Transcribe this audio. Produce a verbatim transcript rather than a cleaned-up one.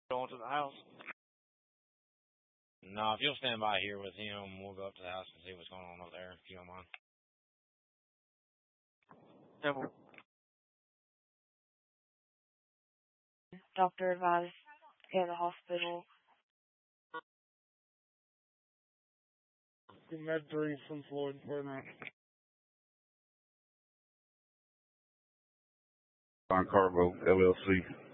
Going to the house? No, if you'll stand by here with him, we'll go up to the house and see what's going on up there, if you don't mind. Double. Doctor advised go to the hospital. Med three from Floyd Partner. On Cargo, L L C.